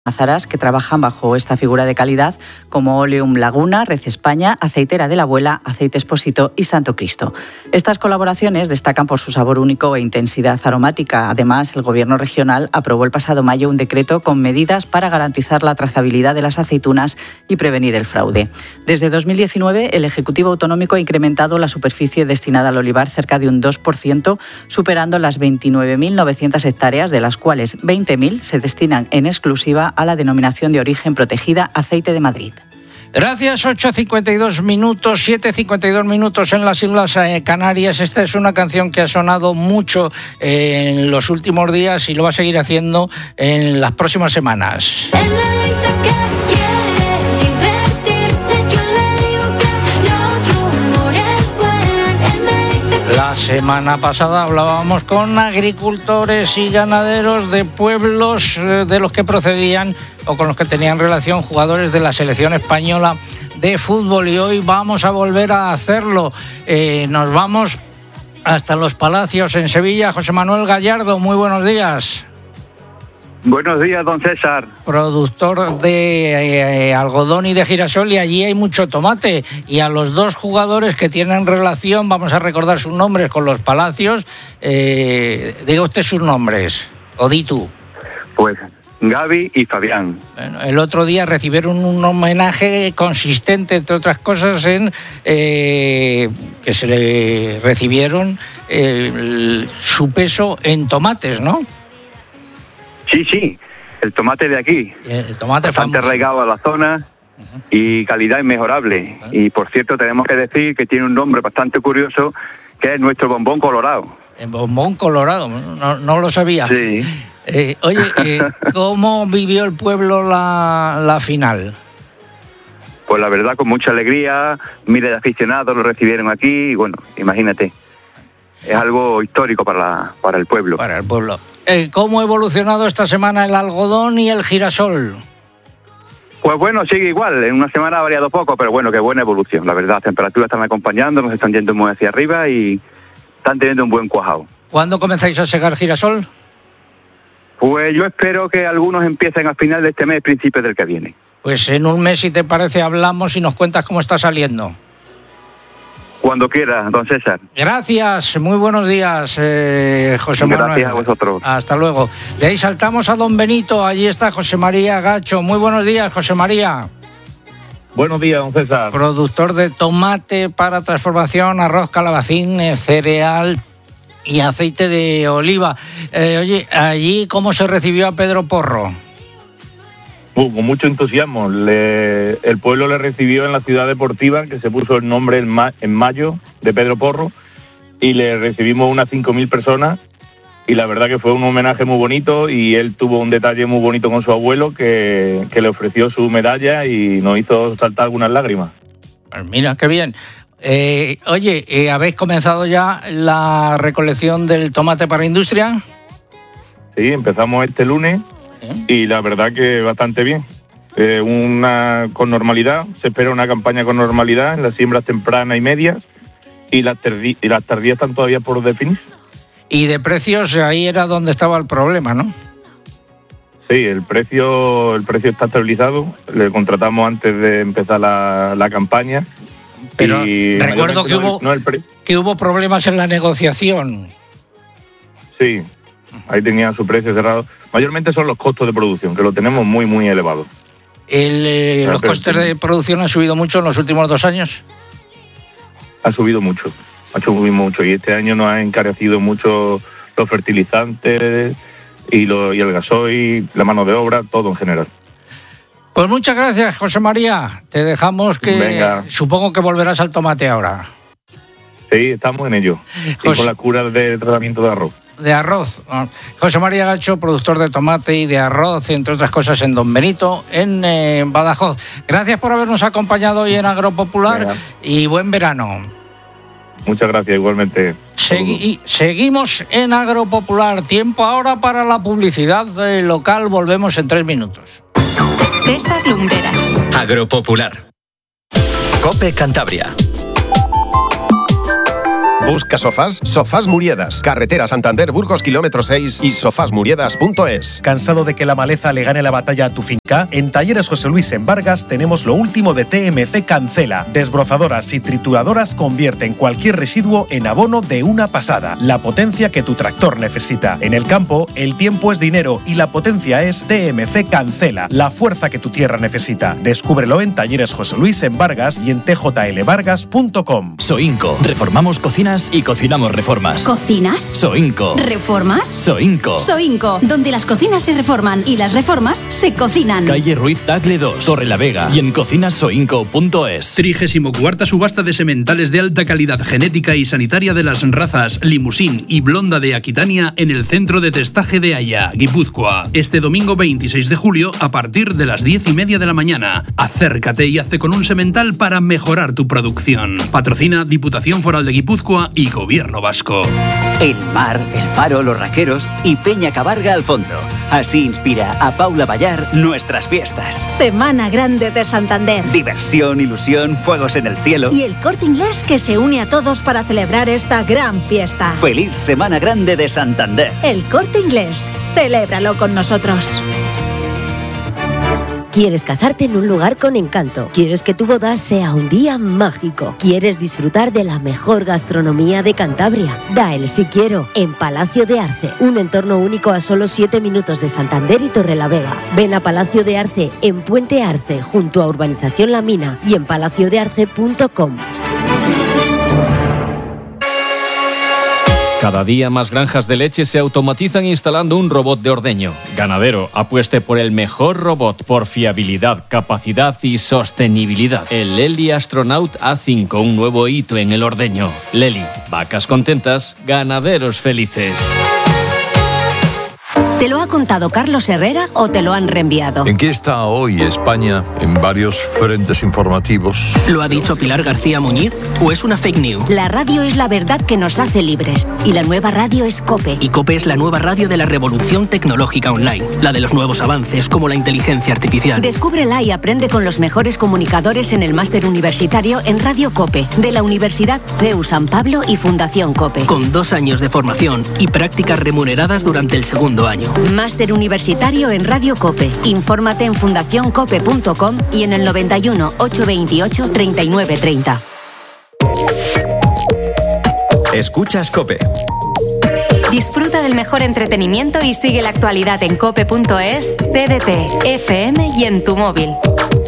Mazaras que trabajan bajo esta figura de calidad como Oleum Laguna, Red España, Aceitera de la Abuela, Aceite Expósito y Santo Cristo. Estas colaboraciones destacan por su sabor único e intensidad aromática. Además, el Gobierno regional aprobó el pasado mayo un decreto con medidas para garantizar la trazabilidad de las aceitunas y prevenir el fraude. Desde 2019, el Ejecutivo Autonómico ha incrementado la superficie destinada al olivar cerca de un 2%, superando las 29.900 hectáreas, de las cuales 20.000 se destinan en exclusiva a la denominación de origen protegida Aceite de Madrid. Gracias, 8:52 minutos, 7:52 minutos en las Islas Canarias. Esta es una canción que ha sonado mucho en los últimos días y lo va a seguir haciendo en las próximas semanas. La semana pasada hablábamos con agricultores y ganaderos de pueblos de los que procedían o con los que tenían relación jugadores de la selección española de fútbol, y hoy vamos a volver a hacerlo. Nos vamos hasta Los Palacios, en Sevilla. José Manuel Gallardo, muy buenos días. Buenos días, don César. Productor de algodón y de girasol, y allí hay mucho tomate. Y a los dos jugadores que tienen relación, vamos a recordar sus nombres con Los Palacios. Diga usted sus nombres, o di tú. Pues Gaby y Fabián. Bueno, el otro día recibieron un homenaje consistente, entre otras cosas, en que se le recibieron su peso en tomates, ¿no? Sí, el tomate de aquí. El tomate bastante famoso, arraigado a la zona y calidad inmejorable. Y por cierto, tenemos que decir que tiene un nombre bastante curioso, que es nuestro bombón colorado. El bombón colorado, no lo sabía. Sí. Oye, ¿cómo vivió el pueblo la final? Pues la verdad, con mucha alegría, miles de aficionados lo recibieron aquí y bueno, imagínate. Es algo histórico para el pueblo. Para el pueblo. ¿Cómo ha evolucionado esta semana el algodón y el girasol? Pues bueno, sigue igual. En una semana ha variado poco, pero bueno, qué buena evolución. La verdad, las temperaturas están acompañando, nos están yendo muy hacia arriba y están teniendo un buen cuajado. ¿Cuándo comenzáis a segar girasol? Pues yo espero que algunos empiecen a final de este mes, principios del que viene. Pues en un mes, si te parece, hablamos y nos cuentas cómo está saliendo. Cuando quiera, don César. Gracias, muy buenos días, José Manuel. Gracias a vosotros. Hasta luego. De ahí saltamos a Don Benito, allí está José María Gacho. Muy buenos días, José María. Buenos días, don César. Productor de tomate para transformación, arroz, calabacín, cereal y aceite de oliva. Oye, allí, ¿cómo se recibió a Pedro Porro? Con mucho entusiasmo. El pueblo le recibió en la ciudad deportiva, que se puso el nombre en mayo de Pedro Porro, y le recibimos unas 5.000 personas, y la verdad que fue un homenaje muy bonito, y él tuvo un detalle muy bonito con su abuelo, que le ofreció su medalla y nos hizo saltar algunas lágrimas. Pues mira, qué bien. Oye, ¿habéis comenzado ya la recolección del tomate para industria? Sí, empezamos este lunes. Y la verdad que bastante bien. Con normalidad, se espera una campaña con normalidad en las siembras tempranas y medias, y las tardías están todavía por definir. Y de precios, ahí era donde estaba el problema, ¿no? Sí, el precio está estabilizado. Le contratamos antes de empezar la campaña. Pero y recuerdo que hubo problemas en la negociación. Sí, ahí tenía su precio cerrado. Mayormente son los costos de producción, que lo tenemos muy, muy elevados. ¿Los costes de producción han subido mucho en los últimos 2 años? Ha subido mucho, mucho. Y este año nos ha encarecido mucho los fertilizantes y el gasoil, la mano de obra, todo en general. Pues muchas gracias, José María. Te dejamos que... Venga. Supongo que volverás al tomate ahora. Sí, estamos en ello. Y con la cura de tratamiento de arroz. De arroz. José María Gacho, productor de tomate y de arroz, entre otras cosas, en Don Benito, en Badajoz. Gracias por habernos acompañado hoy en Agropopular. Venga. Y buen verano. Muchas gracias, igualmente. Seguimos en Agropopular. Tiempo ahora para la publicidad local. Volvemos en 3 minutos. César Lumberas. Agropopular. COPE Cantabria. Busca sofás, Sofás Muriedas, carretera Santander Burgos kilómetro 6 y sofasmuriedas.es. ¿Cansado de que la maleza le gane la batalla a tu finca? En Talleres José Luis en Vargas tenemos lo último de TMC Cancela. Desbrozadoras y trituradoras convierten cualquier residuo en abono de una pasada. La potencia que tu tractor necesita. En el campo, el tiempo es dinero y la potencia es TMC Cancela. La fuerza que tu tierra necesita. Descúbrelo en Talleres José Luis en Vargas y en tjlvargas.com. Soinco. Reformamos cocinas y cocinamos reformas. ¿Cocinas? Soinco. ¿Reformas? Soinco. Soinco, donde las cocinas se reforman y las reformas se cocinan. Calle Ruiz Tagle 2, Torre la Vega y en cocinasoinco.es. 34ª subasta de sementales de alta calidad genética y sanitaria de las razas Limousin y Blonda de Aquitania en el centro de testaje de Haya, Guipúzcoa. Este domingo 26 de julio a partir de las 10:30 de la mañana. Acércate y hazte con un semental para mejorar tu producción. Patrocina Diputación Foral de Guipúzcoa y Gobierno Vasco. El mar, el faro, los raqueros y Peña Cabarga al fondo. Así inspira a Paula Ballar nuestras fiestas. Semana Grande de Santander. Diversión, ilusión, fuegos en el cielo. Y el Corte Inglés que se une a todos para celebrar esta gran fiesta. Feliz Semana Grande de Santander. El Corte Inglés. Celébralo con nosotros. ¿Quieres casarte en un lugar con encanto? ¿Quieres que tu boda sea un día mágico? ¿Quieres disfrutar de la mejor gastronomía de Cantabria? Da el sí quiero en Palacio de Arce, un entorno único a solo 7 minutos de Santander y Torrelavega. Ven a Palacio de Arce en Puente Arce, junto a Urbanización La Mina y en palaciodearce.com. Cada día más granjas de leche se automatizan instalando un robot de ordeño. Ganadero, apueste por el mejor robot por fiabilidad, capacidad y sostenibilidad. El Lely Astronaut A5, un nuevo hito en el ordeño. Lely, vacas contentas, ganaderos felices. ¿Te lo ha contado Carlos Herrera o te lo han reenviado? ¿En qué está hoy España en varios frentes informativos? ¿Lo ha dicho Pilar García Muñiz o es una fake news? La radio es la verdad que nos hace libres y la nueva radio es COPE. Y COPE es la nueva radio de la revolución tecnológica online, la de los nuevos avances como la inteligencia artificial. Descúbrela y aprende con los mejores comunicadores en el máster universitario en Radio COPE de la Universidad CEU San Pablo y Fundación COPE. Con 2 años de formación y prácticas remuneradas durante el segundo año. Máster universitario en Radio COPE. Infórmate en fundacioncope.com y en el 91 828 3930. Escuchas COPE. Disfruta del mejor entretenimiento y sigue la actualidad en cope.es, TDT, FM y en tu móvil.